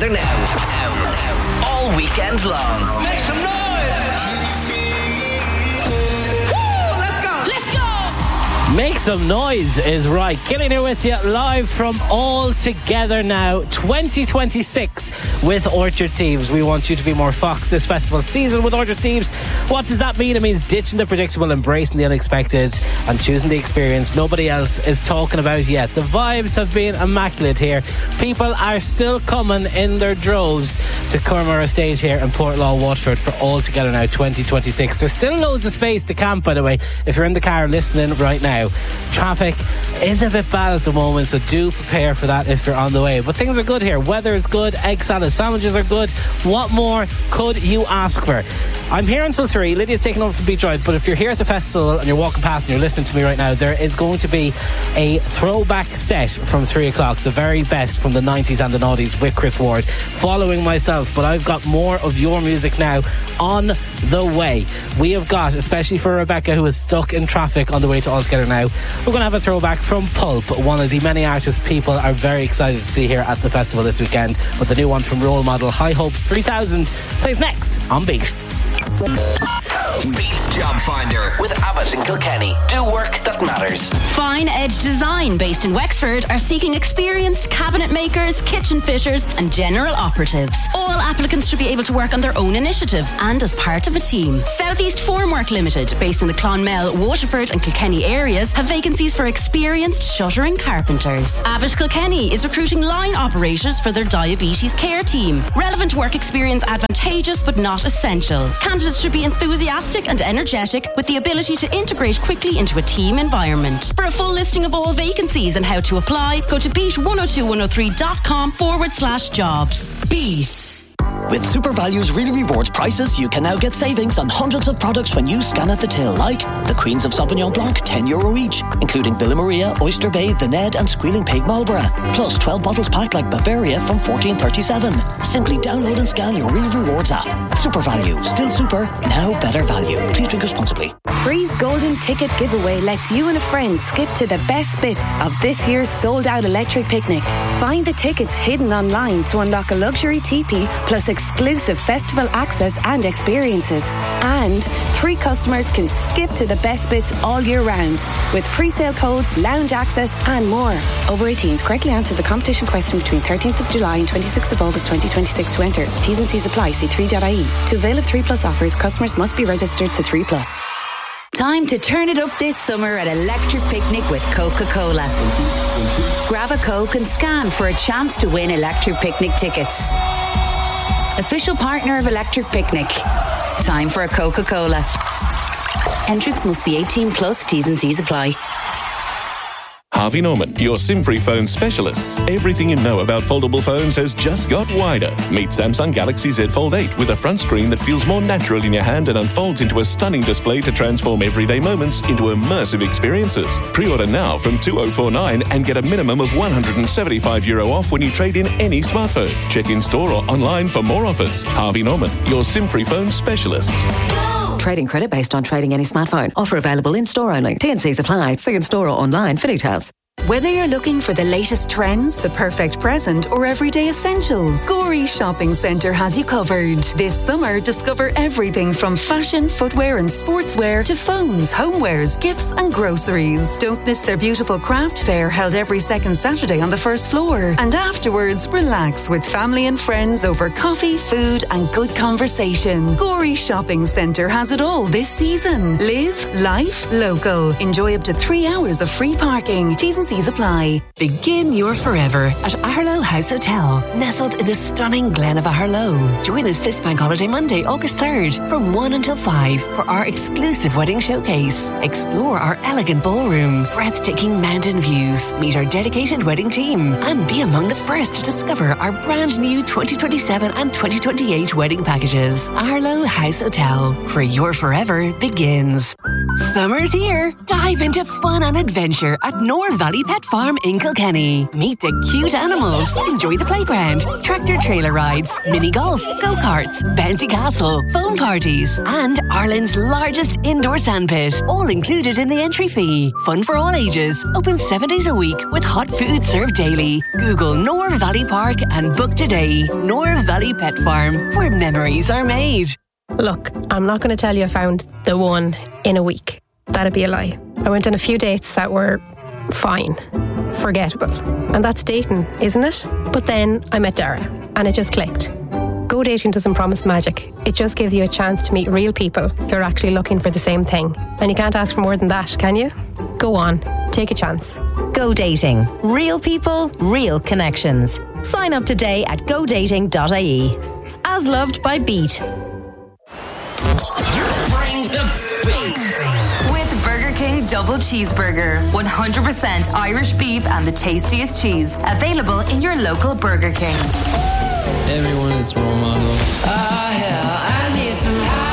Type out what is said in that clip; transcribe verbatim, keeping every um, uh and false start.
together now. now, now. All weekend long. Make some noise! Woo! Let's go! Let's go! Make some noise is right. Killing it with you live from All Together Now twenty twenty-six with Orchard Thieves. We want you to be more Fox this festival season with Orchard Thieves. What does that mean? It means ditching the predictable, embracing the unexpected and choosing the experience nobody else is talking about yet. The vibes have been immaculate here. People are still coming in their droves to Cormorra Estate here in Portlaw, Waterford for All Together Now twenty twenty-six. There's still loads of space to camp, by the way, if you're in the car listening right now. Traffic is a bit bad at the moment, so do prepare for that if you're on the way. But things are good here. Weather is good, egg salad sandwiches are good. What more could you ask for? I'm here until three. Lydia's taking over from Beach Drive, but if you're here at the festival and you're walking past and you're listening to me right now, there is going to be a throwback set from three o'clock, the very best from the nineties and the noughties with Chris Ward, following myself. But I've got more of your music now on the way. We have got, especially for Rebecca, who is stuck in traffic on the way to All Together Now, we're going to have a throwback from Pulp, one of the many artists people are very excited to see here at the festival this weekend. But the new one from Role Model, High Hopes three thousand, plays next on Beat. Beats Job Finder with Abbott and Kilkenny. Do work that matters. Fine Edge Design, based in Wexford, are seeking experienced cabinet makers, kitchen fitters and general operatives. All applicants should be able to work on their own initiative and as part of a team. Southeast Formwork Limited, based in the Clonmel, Waterford and Kilkenny areas, have vacancies for experienced shuttering carpenters. Abbott Kilkenny is recruiting line operators for their diabetes care team. Relevant work experience advantageous but not essential. Candidates should be enthusiastic and energetic with the ability to integrate quickly into a team environment. For a full listing of all vacancies and how to apply, go to beat one oh two one oh three dot com forward slash jobs. Beat. With Super Value's Really Rewards prices, you can now get savings on hundreds of products when you scan at the till, like the Queens of Sauvignon Blanc, ten euro each, including Villa Maria, Oyster Bay, The Ned and Squealing Pig Marlborough, plus twelve bottles packed like Bavaria from fourteen thirty-seven. Simply download and scan your Really Rewards app. Super Value, still super, now better value. Please drink responsibly. Three's Golden Ticket Giveaway lets you and a friend skip to the best bits of this year's sold-out electric picnic. Find the tickets hidden online to unlock a luxury teepee plus exclusive festival access and experiences. And three customers can skip to the best bits all year round with pre-sale codes, lounge access and more. Over eighteens, correctly answer the competition question between thirteenth of July and twenty-sixth of August twenty twenty-six to enter. T's and C's apply. See three dot I E. To avail of three plus offers, customers must be registered to three plus. Time to turn it up this summer at Electric Picnic with Coca-Cola. Grab a Coke and scan for a chance to win Electric Picnic tickets. Official partner of Electric Picnic. Time for a Coca-Cola. Entrance must be eighteen plus. T's and C's apply. Harvey Norman, your SIM-free phone specialists. Everything you know about foldable phones has just got wider. Meet Samsung Galaxy Z Fold eight with a front screen that feels more natural in your hand and unfolds into a stunning display to transform everyday moments into immersive experiences. Pre-order now from two thousand forty-nine and get a minimum of one hundred seventy-five euro off when you trade in any smartphone. Check in store or online for more offers. Harvey Norman, your SIM-free phone specialists. Trading credit based on trading any smartphone. Offer available in store only. T and C's apply. See in store or online for details. Whether you're looking for the latest trends, the perfect present, or everyday essentials, Gorey Shopping Centre has you covered. This summer, discover everything from fashion, footwear and sportswear to phones, homewares, gifts and groceries. Don't miss their beautiful craft fair held every second Saturday on the first floor. And afterwards, relax with family and friends over coffee, food and good conversation. Gorey Shopping Centre has it all this season. Live life local. Enjoy up to three hours of free parking. T's and C's apply. Begin your forever at Aherlow House Hotel, nestled in the stunning Glen of Aherlow. Join us this bank holiday Monday, August third, from one until five for our exclusive wedding showcase. Explore our elegant ballroom, breathtaking mountain views, meet our dedicated wedding team, and be among the first to discover our brand new twenty twenty-seven and twenty twenty-eight wedding packages. Aherlow House Hotel, where your forever begins. Summer's here. Dive into fun and adventure at North Valley Pet Farm in Kilkenny. Meet the cute animals, enjoy the playground, tractor trailer rides, mini golf, go-karts, bouncy castle, phone parties, and Ireland's largest indoor sandpit, all included in the entry fee. Fun for all ages, open seven days a week with hot food served daily. Google Nor Valley Park and book today. Nor Valley Pet Farm, where memories are made. Look, I'm not going to tell you I found the one in a week. That'd be a lie. I went on a few dates that were fine, forgettable. And that's dating, isn't it? But then I met Dara and it just clicked. Go Dating doesn't promise magic. It just gives you a chance to meet real people who are actually looking for the same thing. And you can't ask for more than that, can you? Go on, take a chance. Go Dating. Real people, real connections. Sign up today at go dating dot I E. As loved by Beat. Bring the beat. With Burger King Double Cheeseburger. one hundred percent Irish beef and the tastiest cheese. Available in your local Burger King. Everyone, it's Role Model. Ah, hell, I need some help.